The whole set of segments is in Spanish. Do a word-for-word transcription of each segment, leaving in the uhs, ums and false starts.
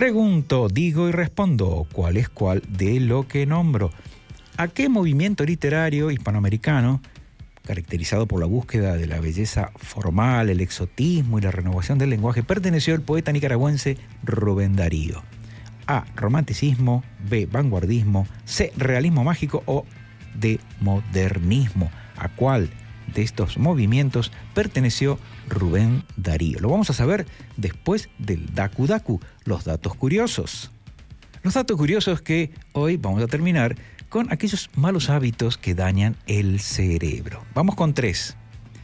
Pregunto, digo y respondo, ¿cuál es cuál de lo que nombro? ¿A qué movimiento literario hispanoamericano, caracterizado por la búsqueda de la belleza formal, el exotismo y la renovación del lenguaje, perteneció el poeta nicaragüense Rubén Darío? A, romanticismo, B, vanguardismo, C, realismo mágico o D, modernismo. ¿A cuál de estos movimientos perteneció Rubén Darío? Lo vamos a saber después del Dacu Dacu, los datos curiosos. Los datos curiosos que hoy vamos a terminar con aquellos malos hábitos que dañan el cerebro. Vamos con tres.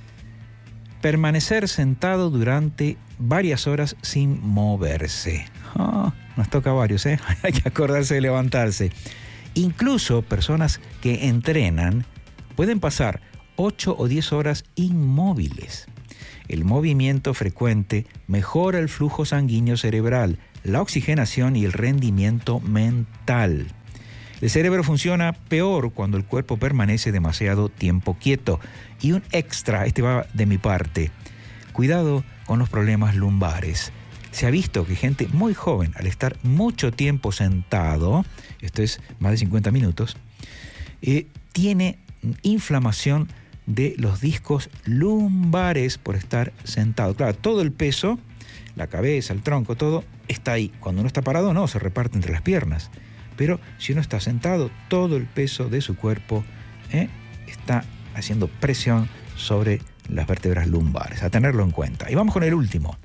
Permanecer sentado durante varias horas sin moverse. Oh, nos toca a varios, ¿eh? Hay que acordarse de levantarse. Incluso personas que entrenan pueden pasar ocho o diez horas inmóviles. El movimiento frecuente mejora el flujo sanguíneo cerebral, la oxigenación y el rendimiento mental. El cerebro funciona peor cuando el cuerpo permanece demasiado tiempo quieto. Y un extra, este va de mi parte. Cuidado con los problemas lumbares. Se ha visto que gente muy joven, al estar mucho tiempo sentado, esto es más de cincuenta minutos, eh, tiene inflamación de los discos lumbares por estar sentado. Claro, todo el peso, la cabeza, el tronco, todo está ahí. Cuando uno está parado, no, se reparte entre las piernas. Pero si uno está sentado, todo el peso de su cuerpo eh, está haciendo presión sobre las vértebras lumbares. A tenerlo en cuenta. Y vamos con el último.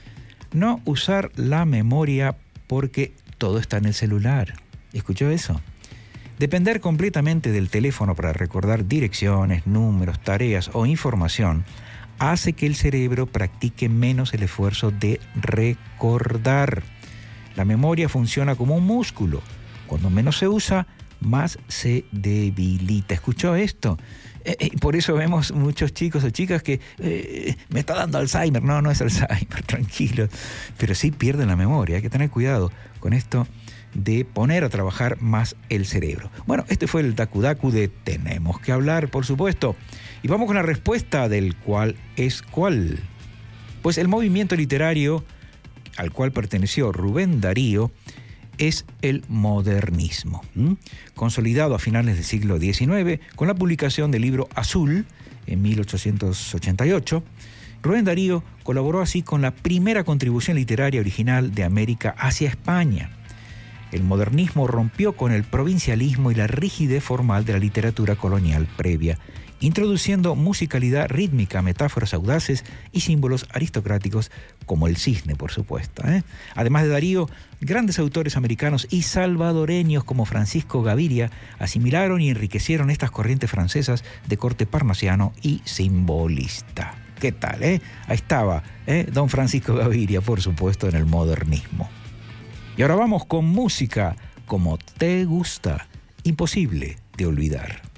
No usar la memoria porque todo está en el celular. ¿Escuchó eso? Depender completamente del teléfono para recordar direcciones, números, tareas o información hace que el cerebro practique menos el esfuerzo de recordar. La memoria funciona como un músculo. Cuando menos se usa, más se debilita. ¿Escuchó esto? Eh, eh, por eso vemos muchos chicos o chicas que eh, me está dando Alzheimer. No, no es Alzheimer, tranquilo. Pero sí pierden la memoria. Hay que tener cuidado con esto de poner a trabajar más el cerebro. Bueno, este fue el Dacu Dacu de Tenemos que hablar, por supuesto. Y vamos con la respuesta del cuál es cuál. Pues el movimiento literario al cual perteneció Rubén Darío es el modernismo, ¿m? Consolidado a finales del siglo diecinueve con la publicación del libro Azul en mil ochocientos ochenta y ocho. Rubén Darío colaboró así con la primera contribución literaria original de América hacia España. El modernismo rompió con el provincialismo y la rigidez formal de la literatura colonial previa, introduciendo musicalidad rítmica, metáforas audaces y símbolos aristocráticos como el cisne, por supuesto, ¿eh? Además de Darío, grandes autores americanos y salvadoreños como Francisco Gaviria asimilaron y enriquecieron estas corrientes francesas de corte parnasiano y simbolista. ¿Qué tal, eh? Ahí estaba, ¿eh? Don Francisco Gaviria, por supuesto, en el modernismo. Y ahora vamos con música como te gusta, imposible de olvidar.